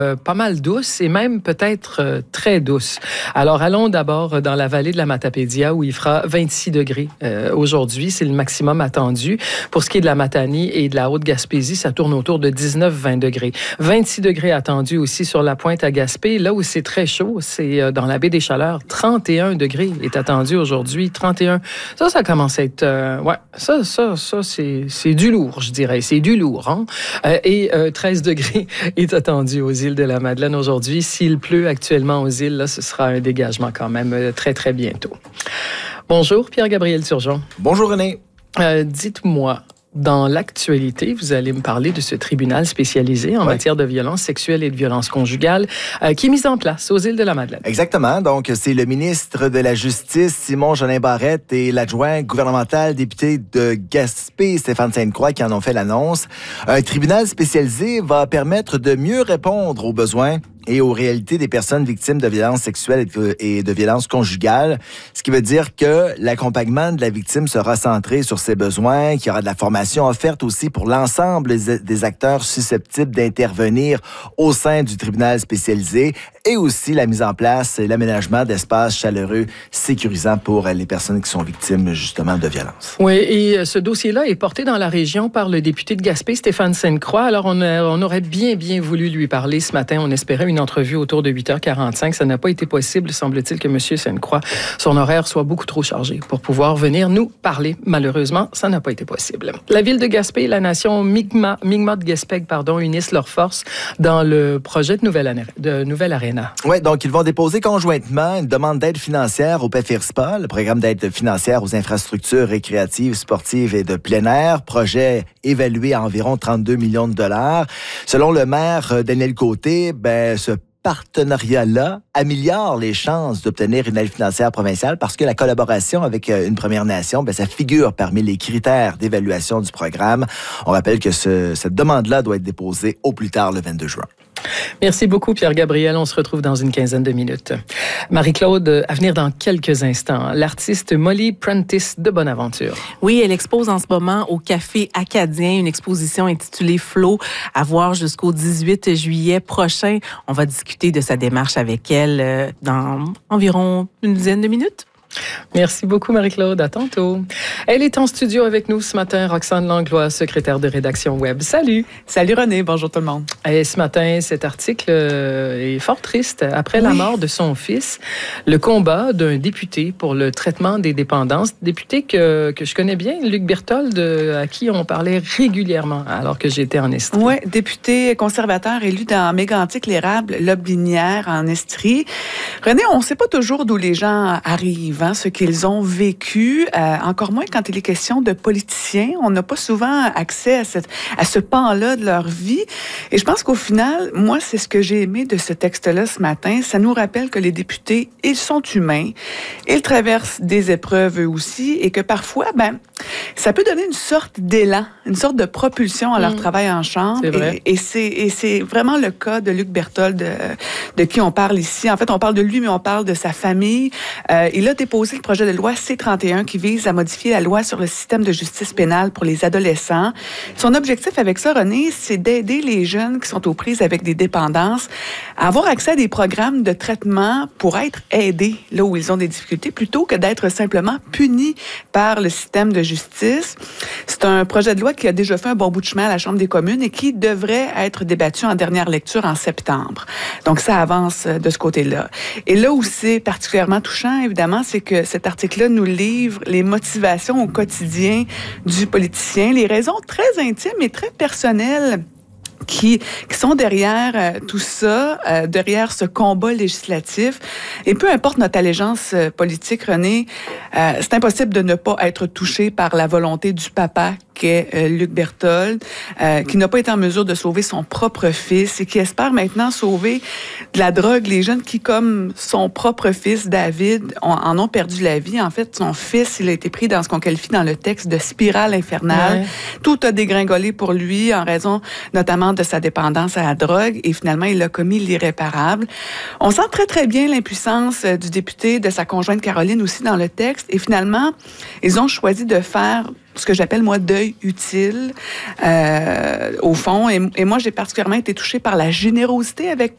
pas mal douce et même peut-être très douce. Alors, allons d'abord dans la vallée de la Matapédia où il fera 26 degrés aujourd'hui. C'est le maximum attendu. Pour ce qui est de la Matanie et de la Haute-Gaspésie, ça tourne autour de 19-20 degrés. 26 degrés attendus aussi sur la pointe à Gaspé. Là où c'est très chaud, c'est dans la baie des Chaleurs. 31 degrés est attendu aujourd'hui. 31. Ça commence à être... c'est du lourd, je dirais. C'est du lourd, hein? Et 13 degrés est attendu aux îles de la Madeleine aujourd'hui. S'il pleut actuellement aux îles, là, ce sera un dégagement quand même très, très bientôt. Bonjour, Pierre-Gabriel Turgeon. Bonjour, René. Dites-moi, dans l'actualité, vous allez me parler de ce tribunal spécialisé en matière de violence sexuelle et de violence conjugale qui est mis en place aux îles de la Madeleine. Exactement. Donc, c'est le ministre de la Justice, Simon-Jolin Barrette, et l'adjoint gouvernemental député de Gaspé, Stéphane Sainte-Croix, qui en ont fait l'annonce. Un tribunal spécialisé va permettre de mieux répondre aux besoins et aux réalités des personnes victimes de violences sexuelles et de violences conjugales, ce qui veut dire que l'accompagnement de la victime sera centré sur ses besoins, qu'il y aura de la formation offerte aussi pour l'ensemble des acteurs susceptibles d'intervenir au sein du tribunal spécialisé et aussi la mise en place et l'aménagement d'espaces chaleureux sécurisants pour les personnes qui sont victimes justement de violences. Oui, et ce dossier-là est porté dans la région par le député de Gaspé, Stéphane Sainte-Croix. Alors, on aurait bien voulu lui parler ce matin. On espérait une entrevue autour de 8h45. Ça n'a pas été possible. Semble-t-il que M. Sainte-Croix, son horaire soit beaucoup trop chargé pour pouvoir venir nous parler. Malheureusement, ça n'a pas été possible. La ville de Gaspé et la nation Mi'kmaq-Gaspé, unissent leurs forces dans le projet de Nouvelle Aréna. Oui, donc ils vont déposer conjointement une demande d'aide financière au PFIRSPA, le programme d'aide financière aux infrastructures récréatives, sportives et de plein air, projet évalué à environ 32 millions de dollars. Selon le maire Daniel Côté, ce partenariat-là améliore les chances d'obtenir une aide financière provinciale parce que la collaboration avec une Première Nation, ça figure parmi les critères d'évaluation du programme. On rappelle que cette demande-là doit être déposée au plus tard le 22 juin. Merci beaucoup, Pierre-Gabriel. On se retrouve dans une quinzaine de minutes. Marie-Claude, à venir dans quelques instants, l'artiste Molly Prentice de Bonaventure. Oui, elle expose en ce moment au Café Acadien une exposition intitulée Flow, à voir jusqu'au 18 juillet prochain. On va discuter de sa démarche avec elle dans environ une dizaine de minutes. Merci beaucoup, Marie-Claude. À tantôt. Elle est en studio avec nous ce matin, Roxane Langlois, secrétaire de rédaction web. Salut! Salut René, bonjour tout le monde. Et ce matin, cet article est fort triste. Après la mort de son fils, le combat d'un député pour le traitement des dépendances, député que je connais bien, Luc Berthold, à qui on parlait régulièrement alors que j'étais en Estrie. Oui, député conservateur élu dans Mégantic, l'érable, Lobinière, en Estrie. René, on ne sait pas toujours d'où les gens arrivent, ce qu'ils ont vécu, encore moins quand il est question de politiciens. On n'a pas souvent accès à ce pan-là de leur vie. Et je pense qu'au final, moi, c'est ce que j'ai aimé de ce texte-là ce matin. Ça nous rappelle que les députés, ils sont humains. Ils traversent des épreuves eux aussi et que parfois, ça peut donner une sorte d'élan, une sorte de propulsion à leur travail en chambre. C'est vrai. Et c'est vraiment le cas de Luc Berthold, de qui on parle ici. En fait, on parle de lui, mais on parle de sa famille. Il a déposé le projet de loi C-31 qui vise à modifier la loi sur le système de justice pénale pour les adolescents. Son objectif avec ça, René, c'est d'aider les jeunes qui sont aux prises avec des dépendances à avoir accès à des programmes de traitement pour être aidés là où ils ont des difficultés plutôt que d'être simplement punis par le système de justice. C'est un projet de loi qui a déjà fait un bon bout de chemin à la Chambre des communes et qui devrait être débattu en dernière lecture en septembre. Donc, ça avance de ce côté-là. Et là où c'est particulièrement touchant, évidemment, c'est que cet article-là nous livre les motivations au quotidien du politicien, les raisons très intimes et très personnelles qui sont derrière tout ça, derrière ce combat législatif. Et peu importe notre allégeance politique, René, c'est impossible de ne pas être touché par la volonté du papa qu'est Luc Berthold, qui n'a pas été en mesure de sauver son propre fils et qui espère maintenant sauver de la drogue les jeunes qui, comme son propre fils, David, en ont perdu la vie. En fait, son fils, il a été pris dans ce qu'on qualifie dans le texte de spirale infernale. Ouais. Tout a dégringolé pour lui en raison notamment de sa dépendance à la drogue et finalement, il a commis l'irréparable. On sent très, très bien l'impuissance du député, de sa conjointe Caroline aussi dans le texte et finalement, ils ont choisi de faire ce que j'appelle, moi, deuil utile, au fond. Et moi, j'ai particulièrement été touchée par la générosité avec